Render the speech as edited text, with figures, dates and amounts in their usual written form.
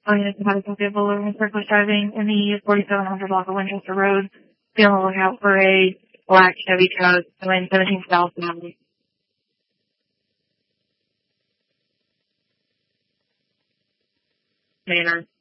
units had a copy of a low reckless driving in the 4700 block of Winchester Road. Be on the lookout for a black Chevy truck going 17 southbound. Manor.